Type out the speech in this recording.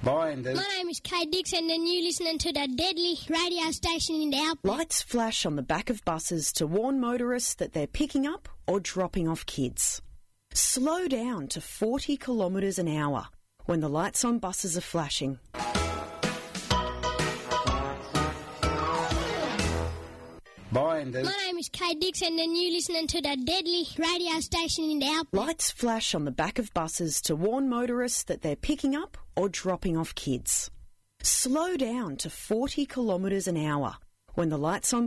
Bye, Andy. My name is Kay Dixon and you're listening to the deadly radio station in the Outback. Lights flash on the back of buses to warn motorists that they're picking up or dropping off kids. Slow down to 40 kilometres an hour when the lights on buses are flashing. Bye, Andy. My name is Kay Dixon and you're listening to the deadly radio station in the Outback. Lights flash on the back of buses to warn motorists that they're picking up or dropping off kids. Slow down to 40 kilometres an hour when the lights on